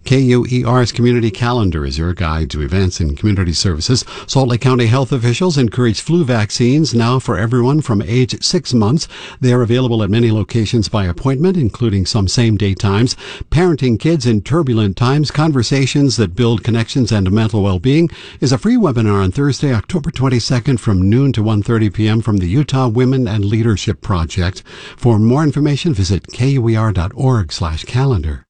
KUER's Community Calendar is your guide to events and community services. Salt Lake County health officials encourage flu vaccines now for everyone from age 6 months. They are available at many locations by appointment, including some same-day times. Parenting kids in turbulent times, conversations that build connections and mental well-being is a free webinar on Thursday, October 22nd from noon to 1:30 p.m. from the Utah Women and Leadership Project. For more information, visit kuer.org/calendar.